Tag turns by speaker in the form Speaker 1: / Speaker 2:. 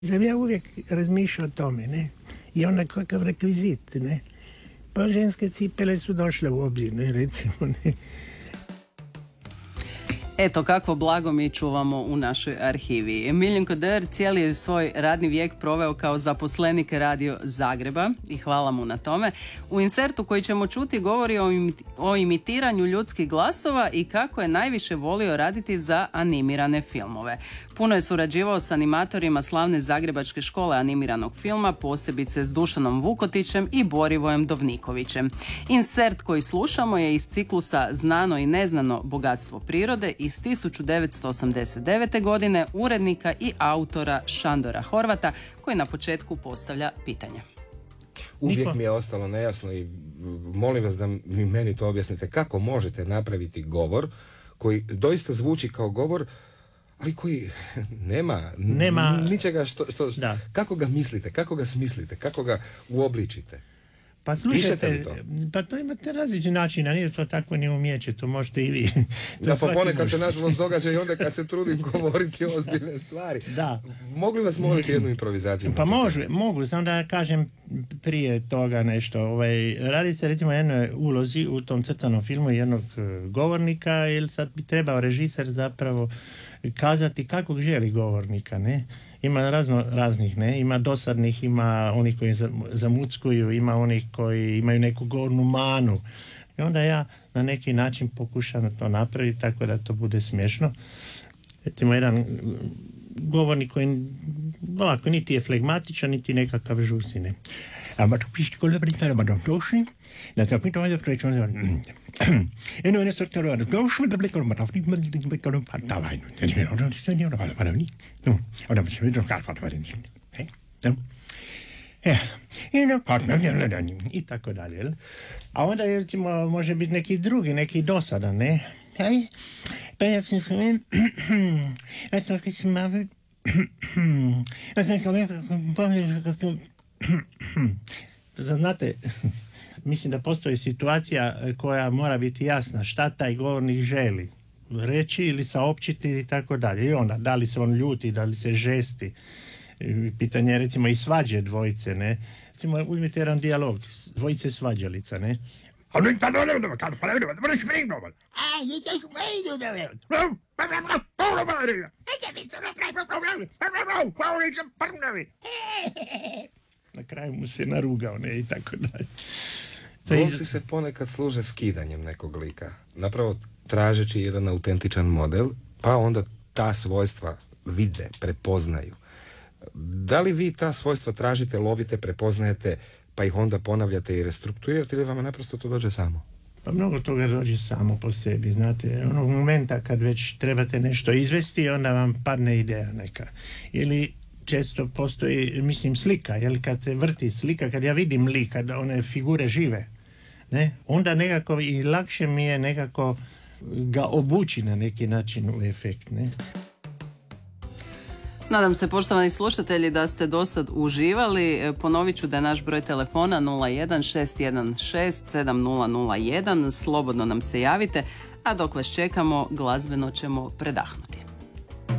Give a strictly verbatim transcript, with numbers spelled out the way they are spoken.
Speaker 1: Sam ja uvijek razmišljao o tome, ne? I onda kakav rekvizit, ne? Pa ženske cipele su došle u obzir, ne, recimo, ne?
Speaker 2: Eto kakvo blago mi čuvamo u našoj arhivi. Miljenko Der cijeli je svoj radni vijek proveo kao zaposlenik Radio Zagreba i hvala mu na tome. U insertu koji ćemo čuti govori o, imiti- o imitiranju ljudskih glasova i kako je najviše volio raditi za animirane filmove. Puno je surađivao s animatorima slavne Zagrebačke škole animiranog filma, posebice s Dušanom Vukotićem i Borivojem Dovnikovićem. Insert koji slušamo je iz ciklusa Znano i neznano bogatstvo prirode iz tisuću devetsto osamdeset devete. godine urednika i autora Šandora Horvata, koji na početku postavlja pitanje.
Speaker 3: Uvijek
Speaker 1: Niko.
Speaker 3: mi je ostalo nejasno i molim vas da mi meni to objasnite. Kako možete napraviti govor koji doista zvuči kao govor, ali koji nema,
Speaker 1: Nema-
Speaker 3: ničega što... što
Speaker 1: Da.
Speaker 3: Kako ga mislite, kako ga smislite, kako ga uobličite?
Speaker 1: Pa
Speaker 3: Pišete li
Speaker 1: slušajte,
Speaker 3: to?
Speaker 1: pa to imate različiti načina, nije to tako ni umijeće, to možete i vi. To
Speaker 3: Da, pa
Speaker 1: svaki
Speaker 3: ponekad
Speaker 1: može.
Speaker 3: se nažalost događa i onda kad se trudim govoriti ozbiljne stvari.
Speaker 1: Da.
Speaker 3: Mogli vas moliti jednu improvizaciju?
Speaker 1: Pa
Speaker 3: na to?
Speaker 1: može, mogu, samo da kažem prije toga nešto. Ovaj, radi se recimo o jednoj ulozi u tom crtanom filmu jednog e, govornika, jer sad bi trebao režiser zapravo kazati kakvog želi govornika, ne? Ima razno raznih, ne? Ima dosadnih, ima onih koji zam- zamuckuju, ima onih koji imaju neku govornu manu. I onda ja na neki način pokušam to napraviti tako da to bude smiješno. Recimo jedan mm, govornik koji ovako niti je flegmatičan, niti nekakav žusine. A ma tu piši kola brita ma dom došli, na to pito da projekto. Eno ne sortalo da došli da bliko ma tafni ma da bliko pa da vajno. Ne ne ne se ne pa pa ni. No, onda se vidi kar pa pa ni. Hej. No. Ja, i na partner, i tako dalje. jel? A onda je, recimo, može biti neki drugi, neki dosadan, ne? Hej, pa ja sam se ven, ja sam kad sam malo, ja sam se ven, kad sam, znate, mislim da postoji situacija koja mora biti jasna, šta taj govornik želi reći ili saopćiti i tako dalje. I onda, da li se on ljuti, da li se žesti. I pitanje je recimo i svađe dvojice, ne? Recimo, uzmite jedan dijalog, dvojice svađalica, ne? Na kraju mu se narugao, ne, i tako dalje. To je iz-
Speaker 3: Glumci se ponekad služe skidanjem nekog lika, napravo tražeći jedan autentičan model, pa onda ta svojstva vide, prepoznaju. Da li vi ta svojstva tražite, lovite, prepoznajete, pa ih onda ponavljate i restrukturirate ili vama naprosto to dođe samo?
Speaker 1: Pa mnogo toga dođe samo po sebi, znate, onog momenta kad već trebate nešto izvesti, onda vam padne ideja neka. Ili često postoji, mislim, slika, jel, kad se vrti slika, kad ja vidim lik, kad one figure žive, ne, onda nekako i lakše mi je nekako ga obući na neki način u efekt, ne.
Speaker 2: Nadam se, poštovani slušatelji, da ste dosad uživali. E, Ponovit ću da je naš broj telefona nula jedan šest jedan šest sedam nula nula jedan. Slobodno nam se javite, a dok vas čekamo, glazbeno ćemo predahnuti.